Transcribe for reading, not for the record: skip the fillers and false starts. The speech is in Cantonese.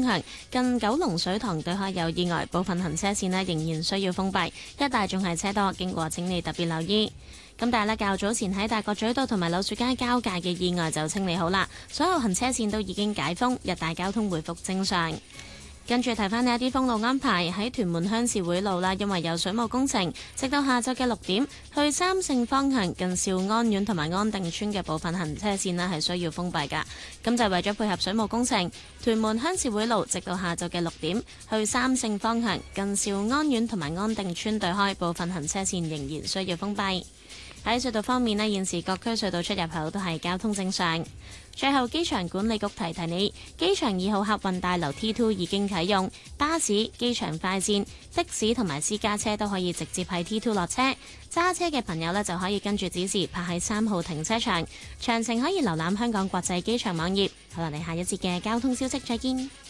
向，近九龍水塘對開有意外，部分行車線仍然需要封閉，一帶仲係車多，經過請你特別留意。咁但係咧，較早前喺大角咀道同埋柳樹街交界嘅意外就清理好啦，所有行車線都已經解封，一帶交通回復正常。跟住提翻呢一啲封路安排，喺屯門鄉事會路啦，因為有水務工程，直到下晝嘅6點，去三聖方向近兆安苑同埋安定村嘅部分行車線咧係需要封閉㗎。咁就為咗配合水務工程，屯門鄉事會路直到下晝嘅6點，去三聖方向近兆安苑同埋安定村對開部分行車線仍然需要封閉。喺隧道方面咧，現時各區隧道出入口都係交通正常。最後，機場管理局提提你，機場2號客運大樓 T2 已經啟用，巴士、機場快線、的士同埋私家車都可以直接喺 T2 落車。揸車嘅朋友呢，就可以跟住指示泊喺3號停車場。詳情可以瀏覽香港國際機場網頁。好啦，你下一節嘅交通消息再見。